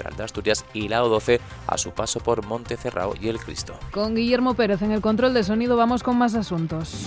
Central de Asturias y la O12 a su paso por Montecerrao y El Cristo. Con Guillermo Pérez en el control de sonido vamos con más asuntos.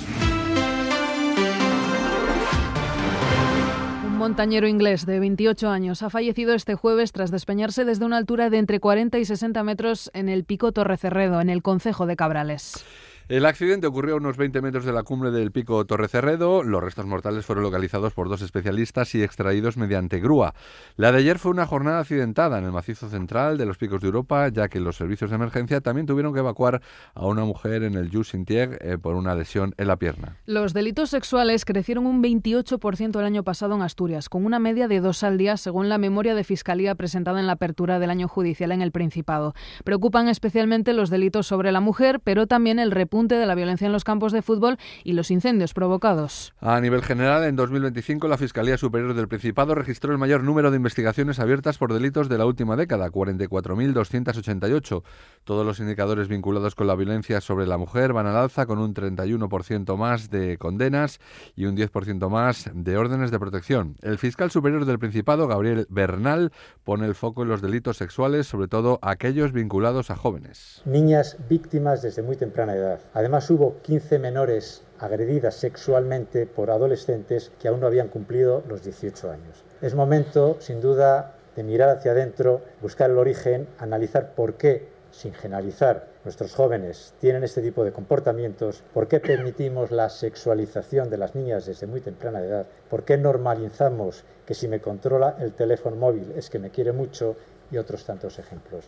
Un montañero inglés de 28 años ha fallecido este jueves tras despeñarse desde una altura de entre 40 y 60 metros en el Pico Torrecerredo, en el concejo de Cabrales. El accidente ocurrió a unos 20 metros de la cumbre del Pico Torrecerredo. Los restos mortales fueron localizados por 2 especialistas y extraídos mediante grúa. La de ayer fue una jornada accidentada en el macizo central de los Picos de Europa, ya que los servicios de emergencia también tuvieron que evacuar a una mujer en el Jules-Saint-Thierry por una lesión en la pierna. Los delitos sexuales crecieron un 28% el año pasado en Asturias, con una media de 2 al día, según la memoria de Fiscalía presentada en la apertura del año judicial en el Principado. Preocupan especialmente los delitos sobre la mujer, pero también el repunte de la violencia en los campos de fútbol y los incendios provocados. A nivel general, en 2025, la Fiscalía Superior del Principado registró el mayor número de investigaciones abiertas por delitos de la última década, 44.288. Todos los indicadores vinculados con la violencia sobre la mujer van al alza, con un 31% más de condenas y un 10% más de órdenes de protección. El fiscal superior del Principado, Gabriel Bernal, pone el foco en los delitos sexuales, sobre todo aquellos vinculados a jóvenes. Niñas víctimas desde muy temprana edad. Además, hubo 15 menores agredidas sexualmente por adolescentes que aún no habían cumplido los 18 años. Es momento, sin duda, de mirar hacia adentro, buscar el origen, analizar por qué, sin generalizar, nuestros jóvenes tienen este tipo de comportamientos, por qué permitimos la sexualización de las niñas desde muy temprana edad, por qué normalizamos que si me controla el teléfono móvil es que me quiere mucho, y otros tantos ejemplos.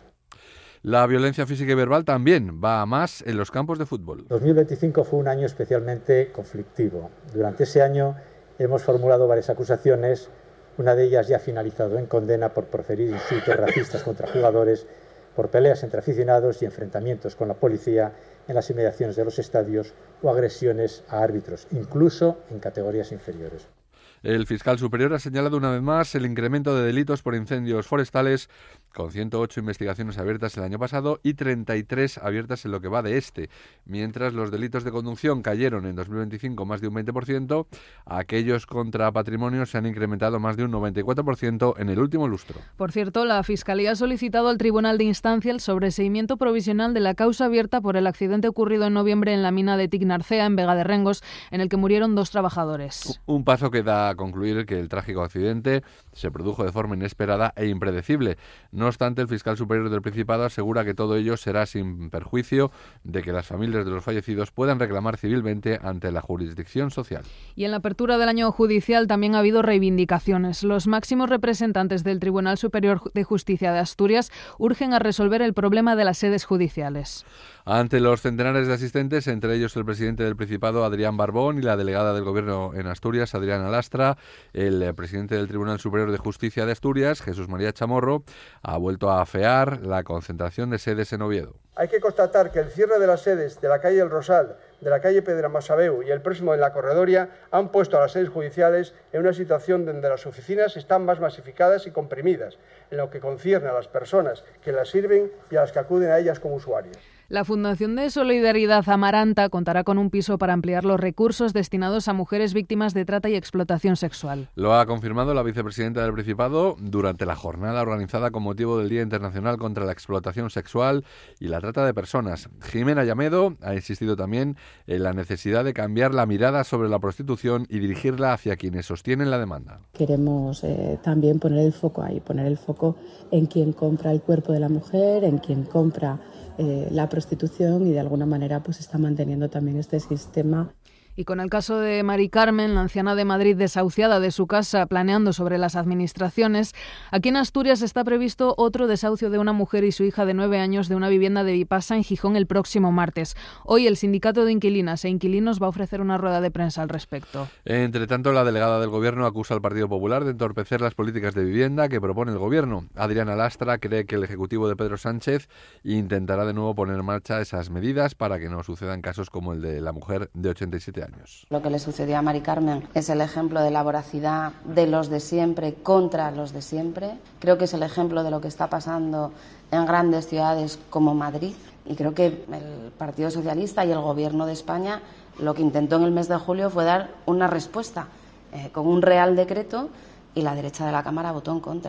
La violencia física y verbal también va a más en los campos de fútbol. 2025 fue un año especialmente conflictivo. Durante ese año hemos formulado varias acusaciones, una de ellas ya ha finalizado en condena por proferir insultos racistas contra jugadores, por peleas entre aficionados y enfrentamientos con la policía en las inmediaciones de los estadios o agresiones a árbitros, incluso en categorías inferiores. El fiscal superior ha señalado una vez más el incremento de delitos por incendios forestales, con 108 investigaciones abiertas el año pasado y 33 abiertas en lo que va de este. Mientras los delitos de conducción cayeron en 2025 más de un 20%, aquellos contra patrimonio se han incrementado más de un 94% en el último lustro. Por cierto, la Fiscalía ha solicitado al Tribunal de Instancia el sobreseimiento provisional de la causa abierta por el accidente ocurrido en noviembre en la mina de Tignarcea, en Vega de Rengos, en el que murieron 2 trabajadores. Un paso que da a concluir que el trágico accidente se produjo de forma inesperada e impredecible. No obstante, el fiscal superior del Principado asegura que todo ello será sin perjuicio de que las familias de los fallecidos puedan reclamar civilmente ante la jurisdicción social. Y en la apertura del año judicial también ha habido reivindicaciones. Los máximos representantes del Tribunal Superior de Justicia de Asturias urgen a resolver el problema de las sedes judiciales. Ante los centenares de asistentes, entre ellos el presidente del Principado, Adrián Barbón, y la delegada del Gobierno en Asturias, Adriana Lastra, el presidente del Tribunal Superior de Justicia de Asturias, Jesús María Chamorro, ha vuelto a afear la concentración de sedes en Oviedo. Hay que constatar que el cierre de las sedes de la calle El Rosal, de la calle Pedra Masabeu y el próximo en la Corredoria han puesto a las sedes judiciales en una situación donde las oficinas están más masificadas y comprimidas, en lo que concierne a las personas que las sirven y a las que acuden a ellas como usuarias. La Fundación de Solidaridad Amaranta contará con un piso para ampliar los recursos destinados a mujeres víctimas de trata y explotación sexual. Lo ha confirmado la vicepresidenta del Principado durante la jornada organizada con motivo del Día Internacional contra la Explotación Sexual y la Trata de Personas. Jimena Llamedo ha insistido también en la necesidad de cambiar la mirada sobre la prostitución y dirigirla hacia quienes sostienen la demanda. Queremos también poner el foco ahí, poner el foco en quien compra el cuerpo de la mujer, en quien compra la prostitución y de alguna manera pues está manteniendo también este sistema. Y con el caso de Mari Carmen, la anciana de Madrid desahuciada de su casa planeando sobre las administraciones, aquí en Asturias está previsto otro desahucio de una mujer y su hija de 9 años de una vivienda de Vipasa en Gijón el próximo martes. Hoy el Sindicato de Inquilinas e Inquilinos va a ofrecer una rueda de prensa al respecto. Entre tanto, la delegada del Gobierno acusa al Partido Popular de entorpecer las políticas de vivienda que propone el Gobierno. Adriana Lastra cree que el Ejecutivo de Pedro Sánchez intentará de nuevo poner en marcha esas medidas para que no sucedan casos como el de la mujer de 87 años. Lo que le sucedió a Mari Carmen es el ejemplo de la voracidad de los de siempre contra los de siempre. Creo que es el ejemplo de lo que está pasando en grandes ciudades como Madrid. Y creo que el Partido Socialista y el Gobierno de España lo que intentó en el mes de julio fue dar una respuesta con un real decreto y la derecha de la Cámara votó en contra.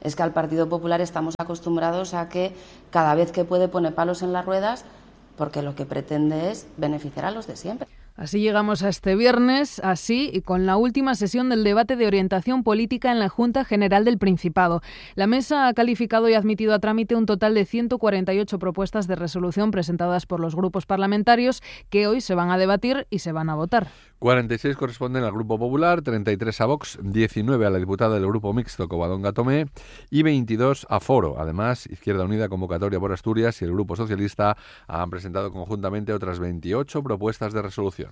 Es que al Partido Popular estamos acostumbrados a que cada vez que puede pone palos en las ruedas, porque lo que pretende es beneficiar a los de siempre. Así llegamos a este viernes, así y con la última sesión del debate de orientación política en la Junta General del Principado. La mesa ha calificado y admitido a trámite un total de 148 propuestas de resolución presentadas por los grupos parlamentarios que hoy se van a debatir y se van a votar. 46 corresponden al Grupo Popular, 33 a Vox, 19 a la diputada del Grupo Mixto Covadonga Tomé y 22 a Foro. Además, Izquierda Unida, Convocatoria por Asturias y el Grupo Socialista han presentado conjuntamente otras 28 propuestas de resolución.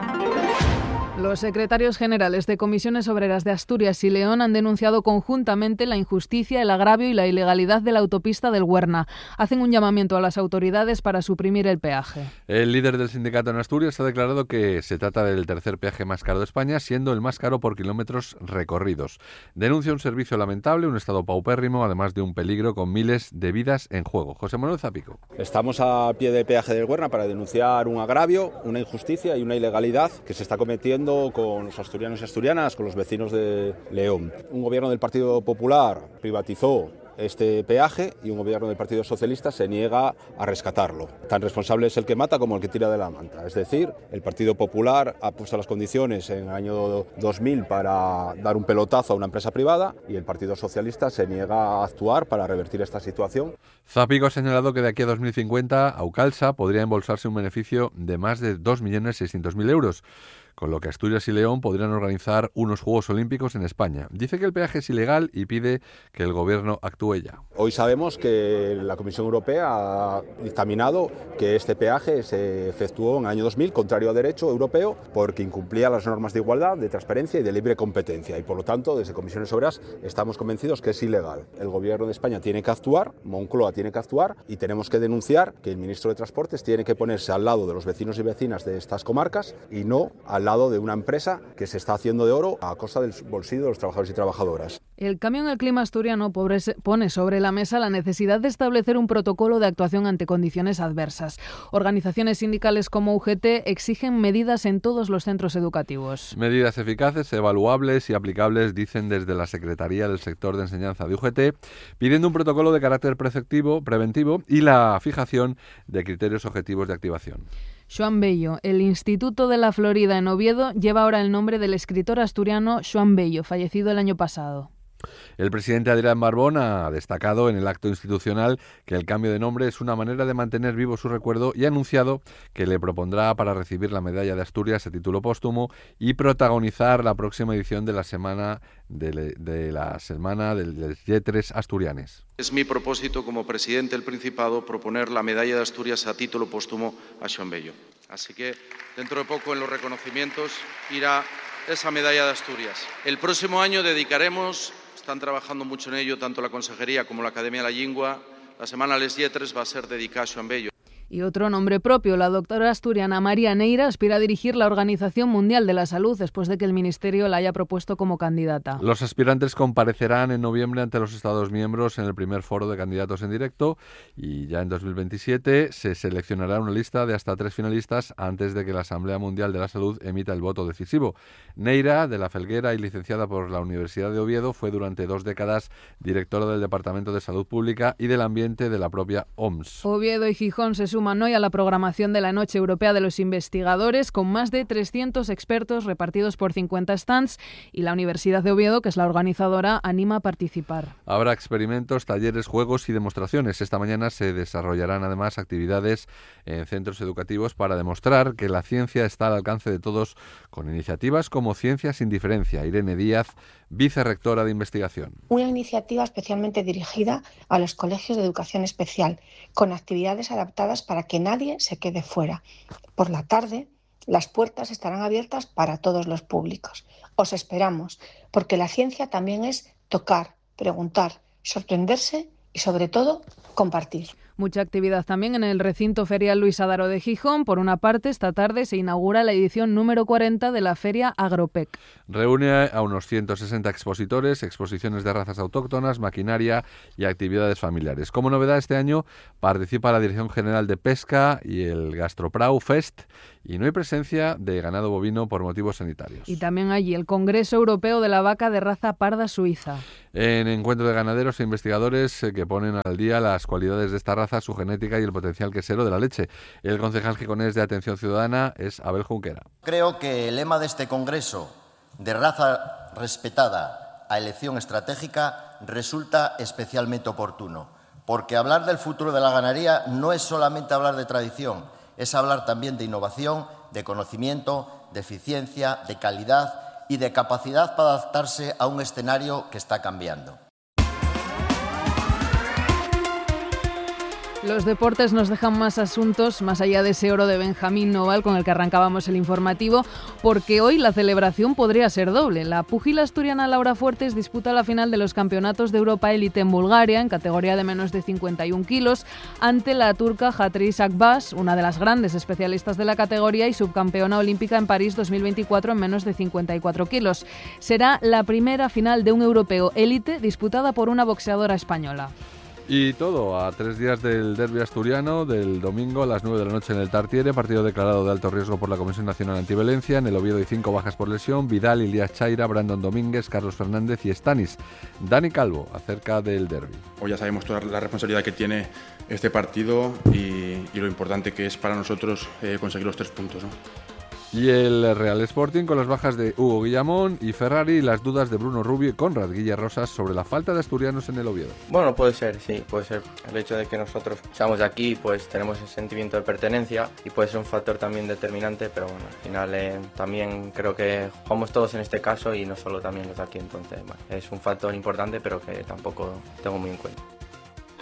Los secretarios generales de Comisiones Obreras de Asturias y León han denunciado conjuntamente la injusticia, el agravio y la ilegalidad de la autopista del Huerna. Hacen un llamamiento a las autoridades para suprimir el peaje. El líder del sindicato en Asturias ha declarado que se trata del tercer peaje más caro de España, siendo el más caro por kilómetros recorridos. Denuncia un servicio lamentable, un estado paupérrimo, además de un peligro con miles de vidas en juego. José Manuel Zapico. Estamos a pie del peaje del Huerna para denunciar un agravio, una injusticia y una ilegalidad que se está cometiendo con los asturianos y asturianas, con los vecinos de León. Un gobierno del Partido Popular privatizó este peaje y un gobierno del Partido Socialista se niega a rescatarlo. Tan responsable es el que mata como el que tira de la manta. Es decir, el Partido Popular ha puesto las condiciones en el año 2000 para dar un pelotazo a una empresa privada y el Partido Socialista se niega a actuar para revertir esta situación. Zapico ha señalado que de aquí a 2050 Aucalsa podría embolsarse un beneficio de más de 2.600.000 euros. Con lo que Asturias y León podrían organizar unos Juegos Olímpicos en España. Dice que el peaje es ilegal y pide que el gobierno actúe ya. Hoy sabemos que la Comisión Europea ha dictaminado que este peaje se efectuó en el año 2000, contrario a derecho europeo, porque incumplía las normas de igualdad, de transparencia y de libre competencia. Y por lo tanto, desde Comisiones Obreras estamos convencidos que es ilegal. El gobierno de España tiene que actuar, Moncloa tiene que actuar y tenemos que denunciar que el ministro de Transportes tiene que ponerse al lado de los vecinos y vecinas de estas comarcas y no al lado de una empresa que se está haciendo de oro a costa del bolsillo de los trabajadores y trabajadoras. El Cambio en el Clima asturiano pone sobre la mesa la necesidad de establecer un protocolo de actuación ante condiciones adversas. Organizaciones sindicales como UGT exigen medidas en todos los centros educativos. Medidas eficaces, evaluables y aplicables, dicen desde la Secretaría del Sector de Enseñanza de UGT, pidiendo un protocolo de carácter preventivo y la fijación de criterios objetivos de activación. Xoán Bello, el Instituto de la Florida en Oviedo, lleva ahora el nombre del escritor asturiano Xoán Bello, fallecido el año pasado. El presidente Adrián Barbón ha destacado en el acto institucional que el cambio de nombre es una manera de mantener vivo su recuerdo y ha anunciado que le propondrá para recibir la medalla de Asturias a título póstumo y protagonizar la próxima edición de la semana de les Lletres Asturianes. Es mi propósito como presidente del Principado proponer la medalla de Asturias a título póstumo a Xoán Bello. Así que dentro de poco en los reconocimientos irá esa medalla de Asturias. El próximo año dedicaremos, están trabajando mucho en ello tanto la Consejería como la Academia de la Lingua, la Semana Les Lletres va a ser dedicada a Xoán Bello. Y otro nombre propio, la doctora asturiana María Neira aspira a dirigir la Organización Mundial de la Salud después de que el Ministerio la haya propuesto como candidata. Los aspirantes comparecerán en noviembre ante los Estados miembros en el primer foro de candidatos en directo y ya en 2027 se seleccionará una lista de hasta 3 finalistas antes de que la Asamblea Mundial de la Salud emita el voto decisivo. Neira, de la Felguera y licenciada por la Universidad de Oviedo, fue durante 2 décadas directora del Departamento de Salud Pública y del Ambiente de la propia OMS. Oviedo y Gijón se suman hoy a la programación de la Noche Europea de los Investigadores con más de 300 expertos repartidos por 50 stands y la Universidad de Oviedo, que es la organizadora, anima a participar. Habrá experimentos, talleres, juegos y demostraciones. Esta mañana se desarrollarán además actividades en centros educativos para demostrar que la ciencia está al alcance de todos con iniciativas como Ciencia sin Diferencia. Irene Díaz, vicerrectora de investigación. Una iniciativa especialmente dirigida a los colegios de educación especial, con actividades adaptadas para que nadie se quede fuera. Por la tarde, las puertas estarán abiertas para todos los públicos. Os esperamos, porque la ciencia también es tocar, preguntar, sorprenderse y, sobre todo, compartir. Mucha actividad también en el recinto ferial Luis Adaro de Gijón. Por una parte, esta tarde se inaugura la edición número 40 de la Feria Agropec. Reúne a unos 160 expositores, exposiciones de razas autóctonas, maquinaria y actividades familiares. Como novedad, este año participa la Dirección General de Pesca y el Gastroprau Fest, y no hay presencia de ganado bovino por motivos sanitarios. Y también allí el Congreso Europeo de la Vaca de raza parda suiza. En encuentro de ganaderos e investigadores que ponen al día las cualidades de esta raza, su genética y el potencial quesero de la leche. El concejal gijonés de Atención Ciudadana es Abel Junquera. Creo que el lema de este congreso, de raza respetada a elección estratégica, resulta especialmente oportuno, porque hablar del futuro de la ganadería no es solamente hablar de tradición, es hablar también de innovación, de conocimiento, de eficiencia, de calidad y de capacidad para adaptarse a un escenario que está cambiando. Los deportes nos dejan más asuntos, más allá de ese oro de Benjamín Noval con el que arrancábamos el informativo, porque hoy la celebración podría ser doble. La púgila asturiana Laura Fuertes disputa la final de los campeonatos de Europa Élite en Bulgaria, en categoría de menos de 51 kilos, ante la turca Hatris Akbas, una de las grandes especialistas de la categoría y subcampeona olímpica en París 2024 en menos de 54 kilos. Será la primera final de un europeo élite disputada por una boxeadora española. Y todo a 3 días del derbi asturiano del domingo a las 9 de la noche en el Tartiere, partido declarado de alto riesgo por la Comisión Nacional Antiviolencia. En el Oviedo hay 5 bajas por lesión: Vidal, Ilías Chaira, Brandon Domínguez, Carlos Fernández y Stanis. Dani Calvo, acerca del derbi. Hoy ya sabemos toda la responsabilidad que tiene este partido y lo importante que es para nosotros conseguir los 3 puntos, ¿no? Y el Real Sporting con las bajas de Hugo Guillamón y Ferrari y las dudas de Bruno Rubio y Conrad Guilla Rosas sobre la falta de asturianos en el Oviedo. Bueno, puede ser, sí, puede ser. El hecho de que nosotros seamos de aquí, pues tenemos ese sentimiento de pertenencia y puede ser un factor también determinante, pero bueno, al final también creo que jugamos todos en este caso y no solo también los de aquí, entonces bueno, es un factor importante pero que tampoco tengo muy en cuenta.